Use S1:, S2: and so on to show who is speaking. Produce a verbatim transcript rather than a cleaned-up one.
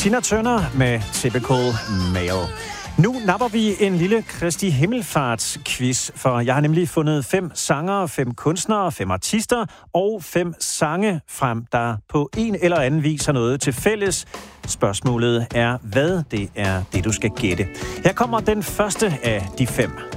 S1: Tina Turner med Typical Male. Nu napper vi en lille Kristi Himmelfarts-quiz, for jeg har nemlig fundet fem sangere, fem kunstnere, fem artister og fem sange frem, der på en eller anden vis har noget til fælles. Spørgsmålet er, hvad det er, det du skal gætte. Her kommer den første af de fem.